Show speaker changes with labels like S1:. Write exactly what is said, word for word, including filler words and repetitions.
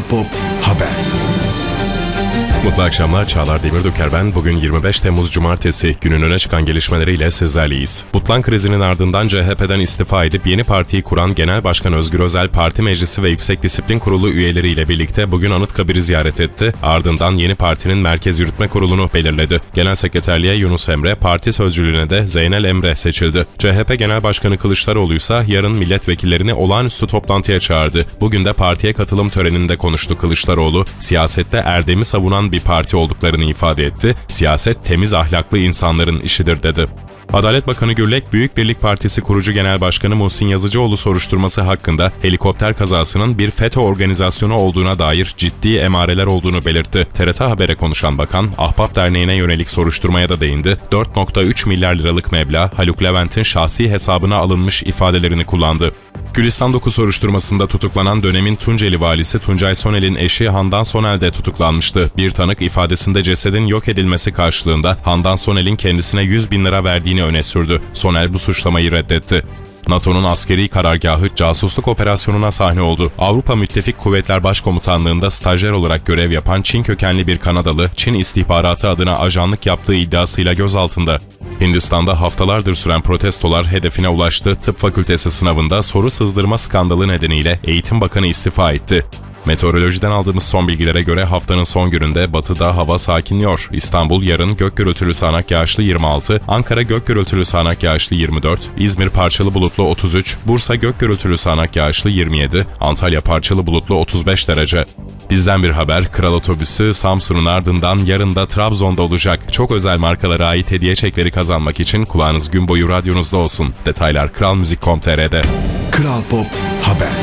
S1: Pop Haber.
S2: Mutlu akşamlar, Çağlar Demirdoker ben. Bugün yirmi beş Temmuz Cumartesi, günün öne çıkan gelişmeleriyle sizlerleyiz. Butlan krizinin ardından C H P'den istifa edip yeni partiyi kuran Genel Başkan Özgür Özel, Parti Meclisi ve Yüksek Disiplin Kurulu üyeleriyle birlikte bugün Anıtkabir'i ziyaret etti. Ardından yeni partinin Merkez Yürütme Kurulu'nu belirledi. Genel Sekreterliğe Yunus Emre, parti sözcülüğüne de Zeynel Emre seçildi. C H P Genel Başkanı Kılıçdaroğlu ise yarın milletvekillerini olağanüstü toplantıya çağırdı. Bugün de partiye katılım töreninde konuştu Kılıçdaroğlu. Siyasette erdemi savunan bir parti olduklarını ifade etti. Siyaset temiz ahlaklı insanların işidir dedi. Adalet Bakanı Gürlek, Büyük Birlik Partisi kurucu Genel Başkanı Muhsin Yazıcıoğlu soruşturması hakkında helikopter kazasının bir FETÖ organizasyonu olduğuna dair ciddi emareler olduğunu belirtti. T R T Haber'e konuşan bakan, Ahbap Derneği'ne yönelik soruşturmaya da değindi. dört virgül üç milyar liralık meblağ Haluk Levent'in şahsi hesabına alınmış ifadelerini kullandı. Gülistan Doku soruşturmasında tutuklanan dönemin Tunceli valisi Tuncay Sonel'in eşi Handan Sonel de tutuklanmıştı. Bir tanık ifadesinde cesedin yok edilmesi karşılığında Handan Sonel'in kendisine yüz bin lira verdiğini öne sürdü. Sonel bu suçlamayı reddetti. NATO'nun askeri karargahı casusluk operasyonuna sahne oldu. Avrupa Müttefik Kuvvetler Başkomutanlığı'nda stajyer olarak görev yapan Çin kökenli bir Kanadalı, Çin istihbaratı adına ajanlık yaptığı iddiasıyla gözaltında. Hindistan'da haftalardır süren protestolar hedefine ulaştı. Tıp fakültesi sınavında soru sızdırma skandalı nedeniyle Eğitim Bakanı istifa etti. Meteorolojiden aldığımız son bilgilere göre haftanın son gününde batıda hava sakinliyor. İstanbul yarın gök gürültülü sağanak yağışlı yirmi altı, Ankara gök gürültülü sağanak yağışlı yirmi dört, İzmir parçalı bulutlu otuz üç, Bursa gök gürültülü sağanak yağışlı yirmi yedi, Antalya parçalı bulutlu otuz beş derece. Bizden bir haber, Kral Otobüsü Samsun'un ardından yarın da Trabzon'da olacak. Çok özel markalara ait hediye çekleri kazanmak için kulağınız gün boyu radyonuzda olsun. Detaylar kral müzik nokta com nokta tr'de.
S1: Kral Pop Haber.